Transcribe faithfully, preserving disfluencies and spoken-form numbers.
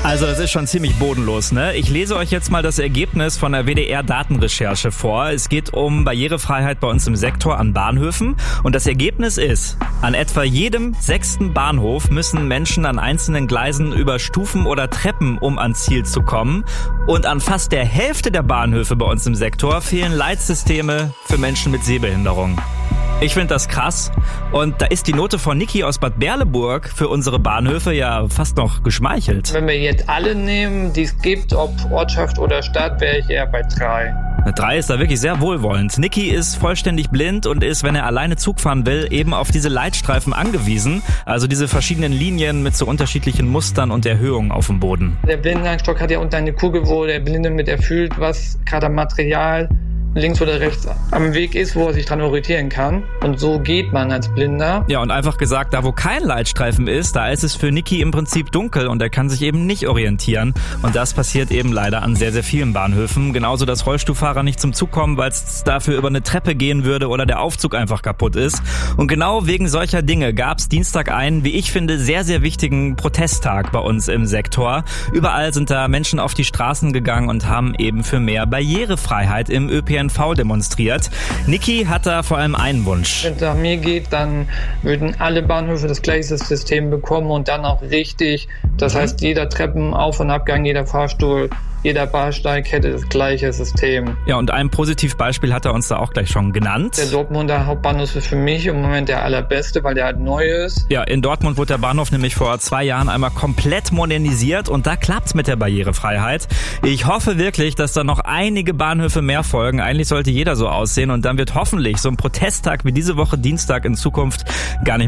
Also das ist schon ziemlich bodenlos, ne? Ich lese euch jetzt mal das Ergebnis von der W D R-Datenrecherche vor. Es geht um Barrierefreiheit bei uns im Sektor an Bahnhöfen. Und das Ergebnis ist, an etwa jedem sechsten Bahnhof müssen Menschen an einzelnen Gleisen über Stufen oder Treppen, um ans Ziel zu kommen. Und an fast der Hälfte der Bahnhöfe bei uns im Sektor fehlen Leitsysteme für Menschen mit Sehbehinderung. Ich finde das krass. Und da ist die Note von Niki aus Bad Berleburg für unsere Bahnhöfe ja fast noch geschmeichelt. Wenn wir jetzt alle nehmen, die es gibt, ob Ortschaft oder Stadt, wäre ich eher bei drei. Eine drei ist da wirklich sehr wohlwollend. Niki ist vollständig blind und ist, wenn er alleine Zug fahren will, eben auf diese Leitstreifen angewiesen. Also diese verschiedenen Linien mit so unterschiedlichen Mustern und Erhöhungen auf dem Boden. Der Blindenstock hat ja unten eine Kugel, wo der Blinde mit erfüllt, was gerade am Material links oder rechts am Weg ist, wo er sich dran orientieren kann. Und so geht man als Blinder. Ja, und einfach gesagt, da wo kein Leitstreifen ist, da ist es für Niki im Prinzip dunkel und er kann sich eben nicht orientieren. Und das passiert eben leider an sehr, sehr vielen Bahnhöfen. Genauso, dass Rollstuhlfahrer nicht zum Zug kommen, weil es dafür über eine Treppe gehen würde oder der Aufzug einfach kaputt ist. Und genau wegen solcher Dinge gab es Dienstag einen, wie ich finde, sehr, sehr wichtigen Protesttag bei uns im Sektor. Überall sind da Menschen auf die Straßen gegangen und haben eben für mehr Barrierefreiheit im Ö P N V demonstriert. Niki hat da vor allem einen Wunsch. Wenn es nach mir geht, dann würden alle Bahnhöfe das gleiche System bekommen und dann auch richtig. Das mhm. heißt, jeder Treppenauf- und Abgang, jeder Fahrstuhl, jeder Bahnsteig hätte das gleiche System. Ja, und ein Positivbeispiel hat er uns da auch gleich schon genannt. Der Dortmunder Hauptbahnhof ist für mich im Moment der allerbeste, weil der halt neu ist. Ja, in Dortmund wurde der Bahnhof nämlich vor zwei Jahren einmal komplett modernisiert und da klappt's mit der Barrierefreiheit. Ich hoffe wirklich, dass da noch einige Bahnhöfe mehr folgen. Eigentlich sollte jeder so aussehen und dann wird hoffentlich so ein Protesttag wie diese Woche Dienstag in Zukunft gar nicht